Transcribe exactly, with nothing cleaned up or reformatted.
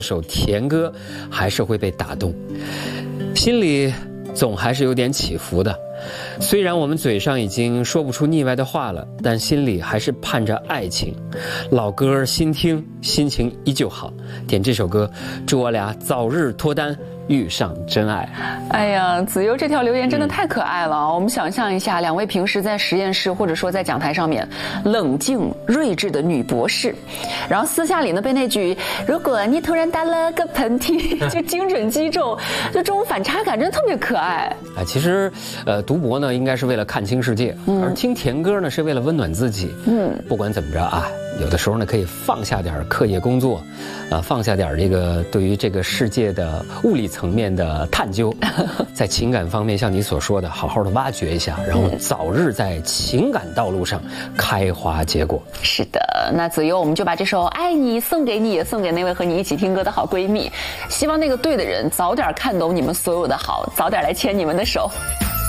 首甜歌还是会被打动，心里总还是有点起伏的。虽然我们嘴上已经说不出腻歪的话了，但心里还是盼着爱情。老歌新听，心情依旧好。点这首歌，祝我俩早日脱单，遇上真爱。 哎呀，子悠这条留言真的太可爱了、嗯、我们想象一下，两位平时在实验室或者说在讲台上面冷静睿智的女博士，然后私下里呢被那句如果你突然打了个喷嚏就精准击中，就这种反差感真的特别可爱。 哎，其实呃读博呢应该是为了看清世界、嗯、而听甜歌呢是为了温暖自己。嗯，不管怎么着啊，有的时候呢可以放下点课业工作啊，放下点这个对于这个世界的物理层面的探究，在情感方面像你所说的好好的挖掘一下，然后早日在情感道路上开花结果。 是的，那子悠我们就把这首爱你送给你，也送给那位和你一起听歌的好闺蜜，希望那个对的人早点看懂你们所有的好，早点来牵你们的手。